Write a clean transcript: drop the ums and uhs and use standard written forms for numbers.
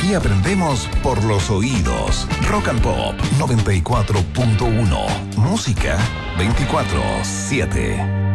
Aquí aprendemos por los oídos. Rock and Pop 94.1. Música 24/7.